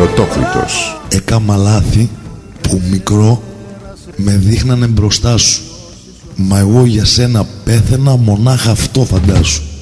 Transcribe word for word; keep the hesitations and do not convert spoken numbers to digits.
Πρωτόφλητος. Έκαμα λάθη που μικρό με δείχνανε μπροστά σου. Μα εγώ για σένα πέθαινα, μονάχα αυτό φαντάσου.